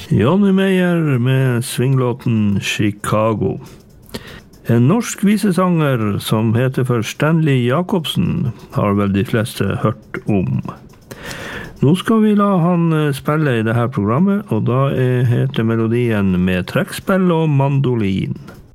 Johnny Meyer med swinglåten Chicago. En norsk visesanger som heter for Stanley Jacobsen har vel de fleste hørt om. Nå skal vi la han spille i dette programmet, og da heter melodien Med trekkspill og mandolin.